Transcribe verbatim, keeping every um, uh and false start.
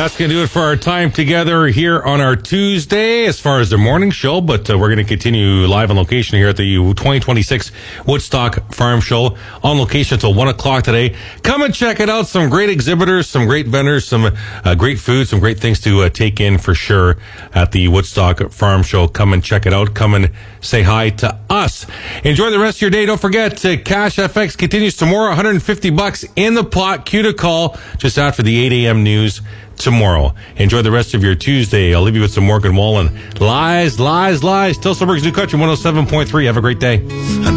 That's going to do it for our time together here on our Tuesday as far as the morning show, but uh, we're going to continue live on location here at the twenty twenty-six Woodstock Farm Show on location until one o'clock today. Come and check it out. Some great exhibitors, some great vendors, some uh, great food, some great things to uh, take in for sure at the Woodstock Farm Show. Come and check it out. Come and say hi to us. Enjoy the rest of your day. Don't forget, uh, Cash F X continues tomorrow. one hundred fifty bucks in the pot. Cue to call just after the eight a.m. news tomorrow. Enjoy the rest of your Tuesday. I'll leave you with some Morgan Wallen. Lies, lies, lies. Tilsonburg's New Country one oh seven point three. Have a great day.